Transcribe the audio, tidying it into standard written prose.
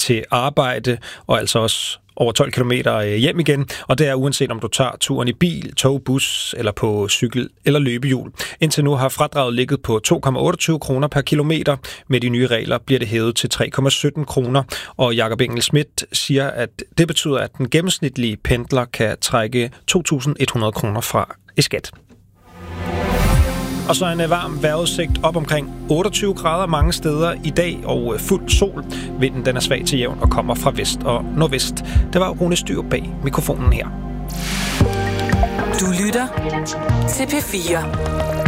til arbejde, og altså også over 12 km hjem igen, og det er uanset om du tager turen i bil, tog, bus eller på cykel eller løbehjul. Indtil nu har fradraget ligget på 2,28 kroner per kilometer. Med de nye regler bliver det hævet til 3,17 kroner, og Jakob Engel Schmidt siger, at det betyder, at den gennemsnitlige pendler kan trække 2.100 kroner fra i skat. Og så en varm vejrudsigt op omkring 28 grader mange steder i dag og fuld sol. Vinden den er svag til jævn og kommer fra vest og nordvest. Det var Rune Styr bag mikrofonen her. Du lytter til P4.